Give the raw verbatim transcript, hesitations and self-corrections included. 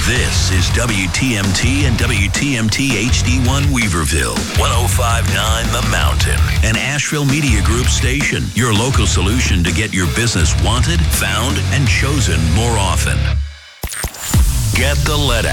This is W T M T and W T M T H D one Weaverville, one oh five point nine The Mountain, an Asheville Media Group station, your local solution to get your business wanted, found, and chosen more often. Get the lead